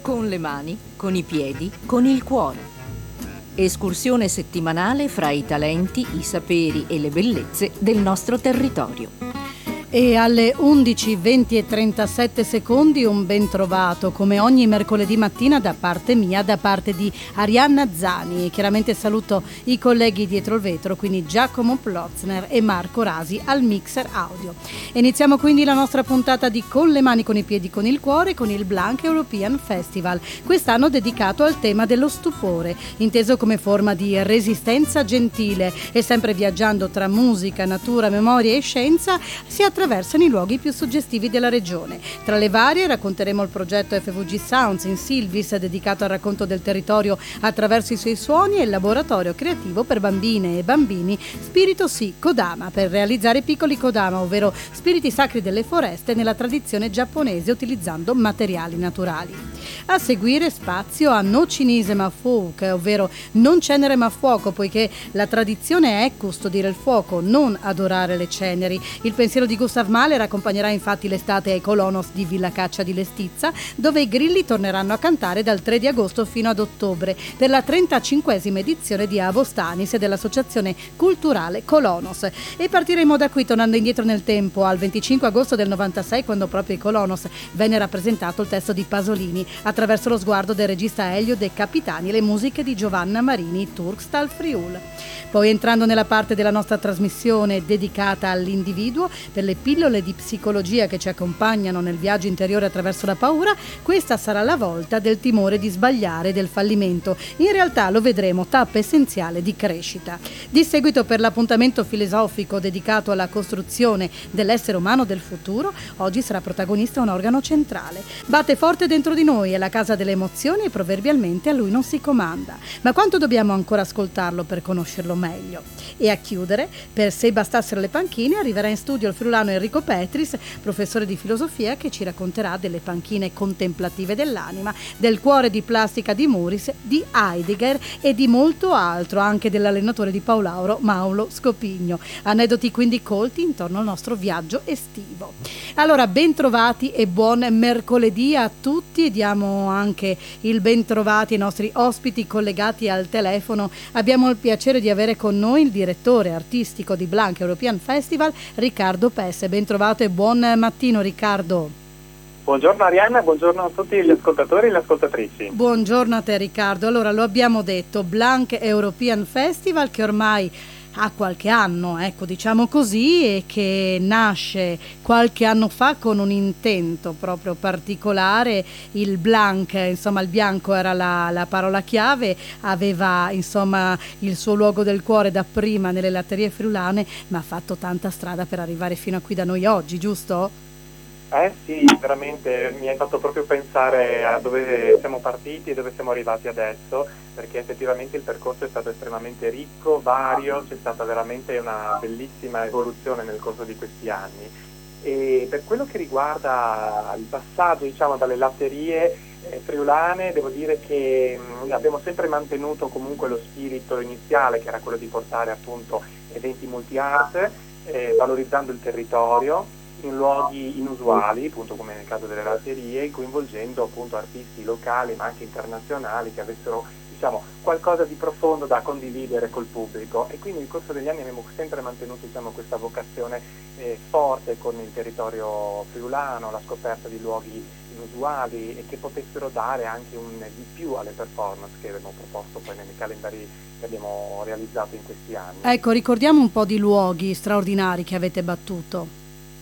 Con le mani, con i piedi, con il cuore. Escursione settimanale fra i talenti, i saperi e le bellezze del nostro territorio. E alle 11:20 e 37 secondi un ben trovato, come ogni mercoledì mattina, da parte mia, da parte di Arianna Zani. Chiaramente saluto i colleghi dietro il vetro, quindi Giacomo Plotzner e Marco Rasi al mixer audio. Iniziamo quindi la nostra puntata di Con le mani, con i piedi, con il cuore, con il Blank European Festival, quest'anno dedicato al tema dello stupore, inteso come forma di resistenza gentile, e sempre viaggiando tra musica, natura, memoria e scienza si attraversano i luoghi più suggestivi della regione. Tra le varie racconteremo il progetto FVG Sounds in Silvis, dedicato al racconto del territorio attraverso i suoi suoni, e il laboratorio creativo per bambine e bambini Spirito Si Kodama, per realizzare piccoli kodama, ovvero spiriti sacri delle foreste nella tradizione giapponese, utilizzando materiali naturali. A seguire spazio a No Cinese ma Folk, ovvero non cenere ma fuoco, poiché la tradizione è custodire il fuoco, non adorare le ceneri. Il pensiero di Gustav Mahler accompagnerà infatti l'estate ai Colonos di Villa Caccia di Lestizza, dove i grilli torneranno a cantare dal 3 di agosto fino ad ottobre per la 35esima edizione di Avostanis dell'Associazione Culturale Colonos. E partiremo da qui, tornando indietro nel tempo al 25 agosto del 96, quando proprio ai Colonos venne rappresentato il testo di Pasolini attraverso lo sguardo del regista Elio De Capitani e le musiche di Giovanna Marini, Turkstal Friul. Poi, entrando nella parte della nostra trasmissione dedicata all'individuo, per le pillole di psicologia che ci accompagnano nel viaggio interiore attraverso la paura, questa sarà la volta del timore di sbagliare, del fallimento. In realtà, lo vedremo, tappa essenziale di crescita. Di seguito, per l'appuntamento filosofico dedicato alla costruzione dell'essere umano del futuro, oggi sarà protagonista un organo centrale. Batte forte dentro di noi, è la casa delle emozioni e proverbialmente a lui non si comanda. Ma quanto dobbiamo ancora ascoltarlo per conoscerlo meglio? E a chiudere, per Se bastassero le panchine, arriverà in studio il friulano Enrico Petris, professore di filosofia, che ci racconterà delle panchine contemplative dell'anima, del cuore di plastica di Muris, di Heidegger e di molto altro, anche dell'allenatore di Paolauro, Maulo Scopigno. Aneddoti quindi colti intorno al nostro viaggio estivo. Allora, ben trovati e buon mercoledì a tutti, e diamo anche il ben trovati ai nostri ospiti collegati al telefono. Abbiamo il piacere di avere con noi il direttore artistico di Blank European Festival, Riccardo Pesse. Ben trovato e buon mattino, Riccardo. Buongiorno Arianna, buongiorno a tutti gli ascoltatori e le ascoltatrici. Buongiorno a te, Riccardo. Allora, lo abbiamo detto, Blank European Festival, che ormai ha qualche anno, ecco, diciamo così, e che nasce qualche anno fa con un intento proprio particolare. Il blank, insomma il bianco era la parola chiave, aveva insomma il suo luogo del cuore dapprima nelle latterie friulane, ma ha fatto tanta strada per arrivare fino a qui da noi oggi, giusto? Sì, veramente mi hai fatto proprio pensare a dove siamo partiti e dove siamo arrivati adesso, perché effettivamente il percorso è stato estremamente ricco, vario, c'è stata veramente una bellissima evoluzione nel corso di questi anni. E per quello che riguarda il passaggio, diciamo, dalle latterie friulane, devo dire che abbiamo sempre mantenuto comunque lo spirito iniziale, che era quello di portare appunto eventi multi-art, valorizzando il territorio in luoghi inusuali, appunto come nel caso delle latterie, coinvolgendo appunto artisti locali ma anche internazionali che avessero, diciamo, qualcosa di profondo da condividere col pubblico. E quindi nel corso degli anni abbiamo sempre mantenuto, diciamo, questa vocazione forte con il territorio friulano, la scoperta di luoghi inusuali e che potessero dare anche un di più alle performance che abbiamo proposto poi nei calendari che abbiamo realizzato in questi anni. Ecco, ricordiamo un po' di luoghi straordinari che avete battuto.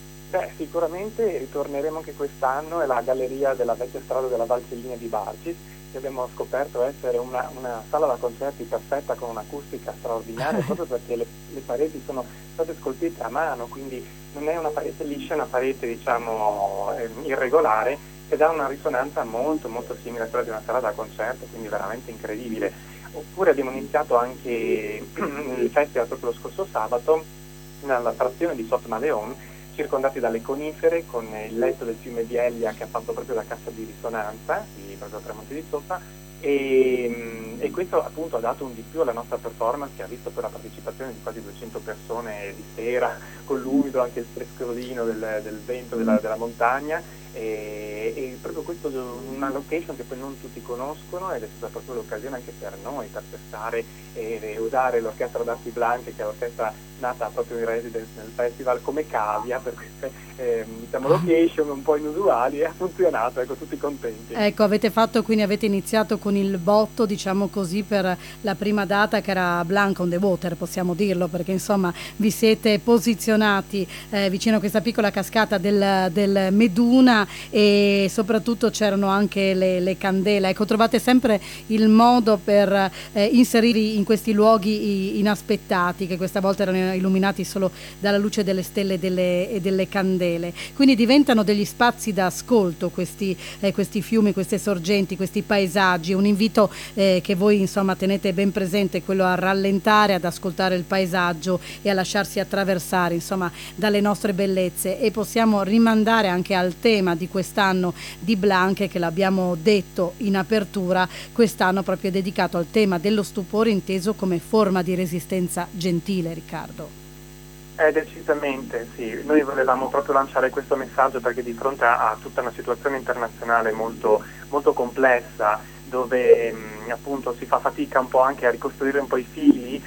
Sicuramente ritorneremo anche quest'anno, è la galleria della vecchia strada della Valcellina di Barcis, che abbiamo scoperto essere una sala da concerti perfetta, con un'acustica straordinaria, proprio perché le pareti sono state scolpite a mano, quindi non è una parete liscia, è una parete, diciamo, irregolare, ed ha una risonanza molto molto simile a quella di una sala da concerto, quindi veramente incredibile. Oppure abbiamo iniziato anche il festival proprio lo scorso sabato nella frazione di Sotmaleon, circondati dalle conifere, con il letto del fiume Biellia che ha fatto proprio da cassa di risonanza, proprio a Tramonti di Sopra, e questo appunto ha dato un di più alla nostra performance, che ha visto poi la partecipazione di quasi 200 persone di sera, con l'umido, anche il frescolino del vento della montagna, e proprio questo una location che poi non tutti conoscono, ed è stata proprio l'occasione anche per noi per testare e usare l'orchestra d'archi Blanche, che è l'orchestra nata proprio in residence nel festival, come cavia per queste location un po' inusuali, e ha funzionato, ecco, tutti contenti. Ecco, quindi avete iniziato con il botto, diciamo così, per la prima data, che era Blanca on the Water, possiamo dirlo, perché insomma vi siete posizionati vicino a questa piccola cascata del Meduna, e soprattutto c'erano anche le candele. Ecco, trovate sempre il modo per inserirvi in questi luoghi inaspettati, che questa volta erano illuminati solo dalla luce delle stelle e delle candele. Quindi diventano degli spazi da ascolto questi fiumi, queste sorgenti, questi paesaggi. Un invito che voi insomma tenete ben presente è quello a rallentare, ad ascoltare il paesaggio e a lasciarsi attraversare insomma dalle nostre bellezze. E possiamo rimandare anche al tema di quest'anno di Blanche, che l'abbiamo detto in apertura. Quest'anno proprio è dedicato al tema dello stupore, inteso come forma di resistenza gentile, Riccardo. Decisamente sì, noi volevamo proprio lanciare questo messaggio, perché di fronte a tutta una situazione internazionale molto, molto complessa, dove appunto si fa fatica un po' anche a ricostruire un po' i fili,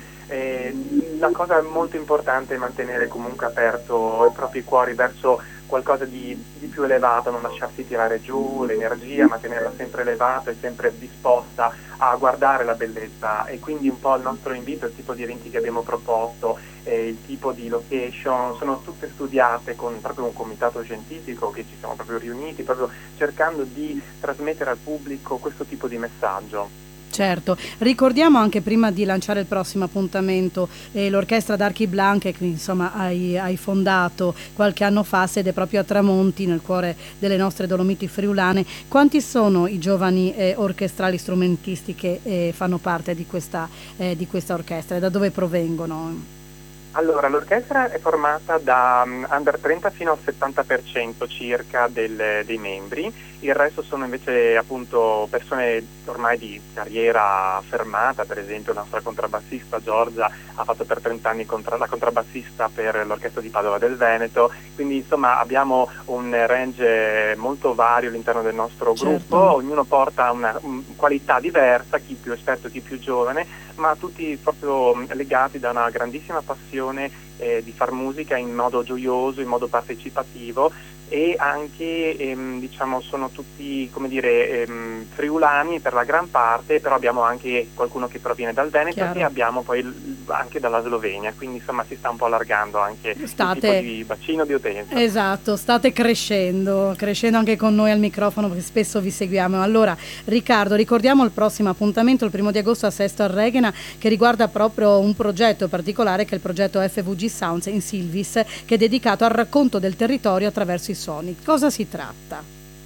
la cosa molto importante è mantenere comunque aperto i propri cuori verso qualcosa di più elevato, non lasciarsi tirare giù l'energia, mantenerla sempre elevata e sempre disposta a guardare la bellezza. E quindi un po' il nostro invito, il tipo di eventi che abbiamo proposto, il tipo di location, sono tutte studiate con proprio un comitato scientifico, che ci siamo proprio riuniti proprio cercando di trasmettere al pubblico questo tipo di messaggio. Certo, ricordiamo anche, prima di lanciare il prossimo appuntamento, l'orchestra d'Archi Blanche, che insomma hai fondato qualche anno fa, sede proprio a Tramonti, nel cuore delle nostre Dolomiti friulane. Quanti sono i giovani orchestrali strumentisti che fanno parte di questa orchestra, e da dove provengono? Allora, l'orchestra è formata da under 30 fino al 70% circa dei membri. Il resto sono invece appunto persone ormai di carriera affermata. Per esempio la nostra contrabbassista Giorgia ha fatto per 30 anni la contrabbassista per l'orchestra di Padova del Veneto, quindi insomma abbiamo un range molto vario all'interno del nostro gruppo. Ognuno porta una qualità diversa, chi più esperto, chi più giovane, ma tutti proprio legati da una grandissima passione di far musica in modo gioioso, in modo partecipativo, e anche diciamo sono tutti, come dire, friulani per la gran parte, però abbiamo anche qualcuno che proviene dal Veneto. Chiaro. E abbiamo poi anche dalla Slovenia, quindi insomma si sta un po' allargando anche il tipo di bacino di utenza. Esatto, state crescendo anche con noi al microfono, perché spesso vi seguiamo. Allora Riccardo, ricordiamo il prossimo appuntamento, il 1 agosto a Sesto Arreghena, che riguarda proprio un progetto particolare, che è il progetto FVG Sounds in Silvis, che è dedicato al racconto del territorio attraverso i suoni. Cosa si tratta?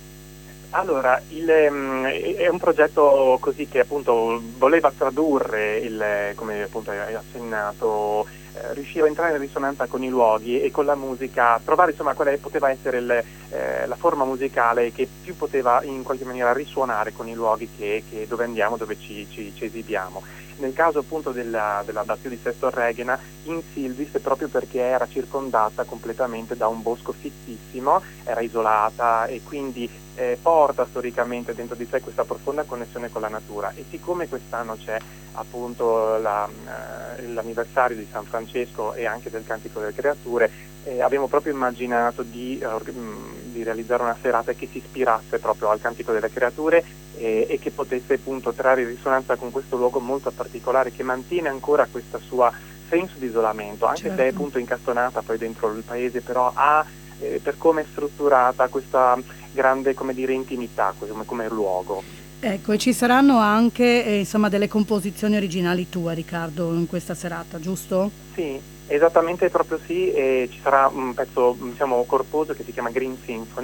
Allora, è un progetto così che appunto voleva tradurre, come appunto hai accennato, riusciva a entrare in risonanza con i luoghi e con la musica, trovare insomma quella che poteva essere la forma musicale che più poteva in qualche maniera risuonare con i luoghi dove andiamo, dove ci esibiamo. Nel caso appunto della Battio di Sesto Arreghena, in Silvis, proprio perché era circondata completamente da un bosco fittissimo, era isolata, e quindi porta storicamente dentro di sé questa profonda connessione con la natura. E siccome quest'anno c'è appunto l'anniversario di San Francesco e anche del Cantico delle Creature, abbiamo proprio immaginato di realizzare una serata che si ispirasse proprio al Cantico delle Creature e che potesse appunto trarre in risonanza con questo luogo molto particolare, che mantiene ancora questa sua senso di isolamento, anche se è appunto incastonata poi dentro il paese, però ha per come è strutturata questa grande, come dire, intimità come luogo. Ecco, e ci saranno anche insomma delle composizioni originali tue, Riccardo, in questa serata, giusto? Sì, esattamente, proprio sì, e ci sarà un pezzo diciamo corposo che si chiama Green Symphony,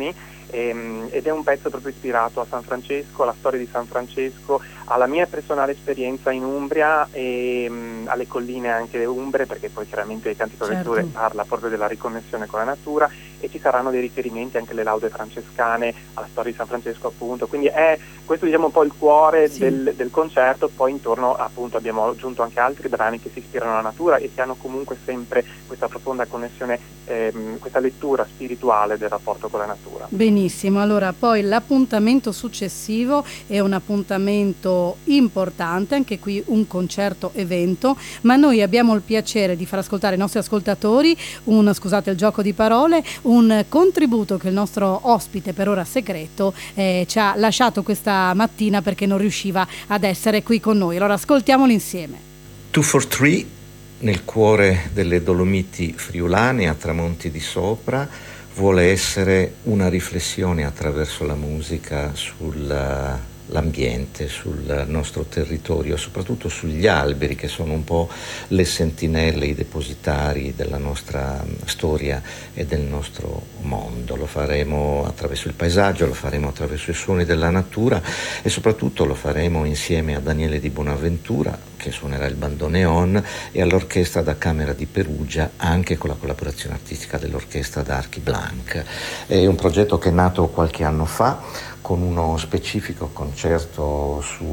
ed è un pezzo proprio ispirato a San Francesco, alla storia di San Francesco, alla mia personale esperienza in Umbria e alle colline anche umbre, perché poi chiaramente Cantico alle Letture parla proprio della riconnessione con la natura, e ci saranno dei riferimenti anche alle laude francescane, alla storia di San Francesco appunto, quindi è questo diciamo un po' il cuore del concerto. Poi intorno appunto abbiamo aggiunto anche altri brani che si ispirano alla natura e che hanno comunque sempre questa profonda connessione, questa lettura spirituale del rapporto con la natura. Benissimo, allora poi l'appuntamento successivo è un appuntamento importante, anche qui un concerto evento, ma noi abbiamo il piacere di far ascoltare ai nostri ascoltatori scusate il gioco di parole, un contributo che il nostro ospite, per ora segreto, ci ha lasciato questa mattina perché non riusciva ad essere qui con noi. Allora ascoltiamolo insieme. 2 for 3 nel cuore delle Dolomiti friulane, a tramonti di sopra, vuole essere una riflessione attraverso la musica sull'ambiente, sul nostro territorio, soprattutto sugli alberi che sono un po' le sentinelle, i depositari della nostra storia e del nostro mondo. Lo faremo attraverso il paesaggio, lo faremo attraverso i suoni della natura e soprattutto lo faremo insieme a Daniele Di Bonaventura, che suonerà il bandoneon, e all'orchestra da Camera di Perugia, anche con la collaborazione artistica dell'orchestra d'Archi Blanc. È un progetto che è nato qualche anno fa con uno specifico concerto su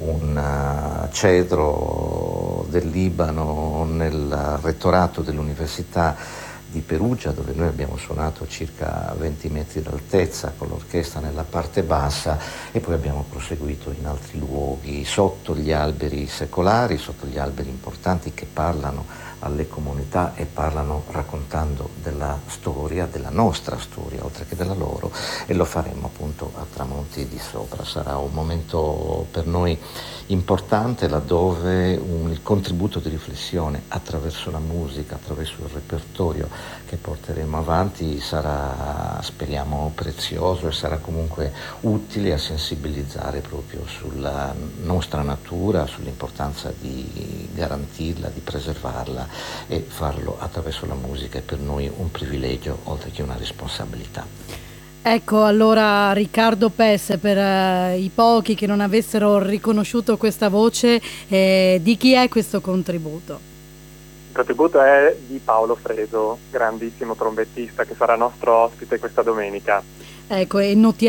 un cedro del Libano nel rettorato dell'Università di Perugia, dove noi abbiamo suonato circa 20 metri d'altezza con l'orchestra nella parte bassa, e poi abbiamo proseguito in altri luoghi sotto gli alberi secolari, sotto gli alberi importanti che parlano alle comunità e parlano raccontando della storia, della nostra storia, oltre che della loro, e lo faremo appunto a tramonti di sopra. Sarà un momento per noi importante, laddove il contributo di riflessione attraverso la musica, attraverso il repertorio che porteremo avanti sarà, speriamo, prezioso e sarà comunque utile a sensibilizzare proprio sulla nostra natura, sull'importanza di garantirla, di preservarla, e farlo attraverso la musica è per noi un privilegio oltre che una responsabilità. Ecco, allora Riccardo Pesse, per i pochi che non avessero riconosciuto questa voce, di chi è questo contributo? Il contributo è di Paolo Fredo, grandissimo trombettista che sarà nostro ospite questa domenica. Ecco, e notiamo